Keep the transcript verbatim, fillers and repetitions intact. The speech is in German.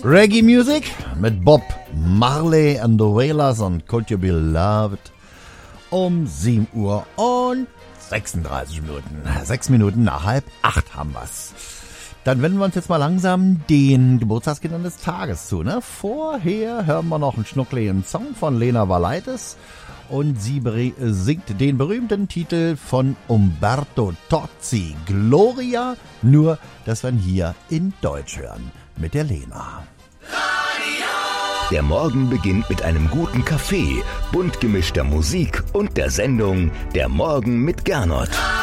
Reggae Music mit Bob Marley and the Wailers und Could You Be Loved um sieben Uhr und sechsunddreißig Minuten. Sechs Minuten nach halb acht haben wir's. Dann wenden wir uns jetzt mal langsam den Geburtstagskindern des Tages zu. Ne? Vorher hören wir noch einen schnuckligen Song von Lena Valaitis und sie singt den berühmten Titel von Umberto Tozzi, Gloria, nur dass wir ihn hier in Deutsch hören mit der Lena. Der Morgen beginnt mit einem guten Kaffee, bunt gemischter Musik und der Sendung Der Morgen mit Gernot.